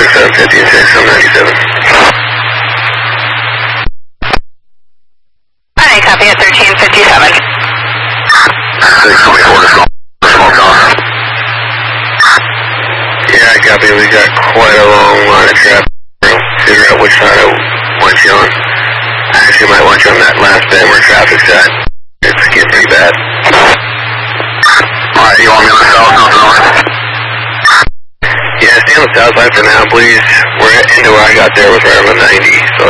6750 and 6797. Hi, copy at 1357. 624 to smoke off. Yeah, copy. We got quite a long line of traffic. Figure out which side I want you on. I actually might want you on that last bend where traffic's at. It's getting pretty bad. Alright, you want me on the south, not the north? Yeah, stay on the south side for now, please. We're into where I got there was right around 90, so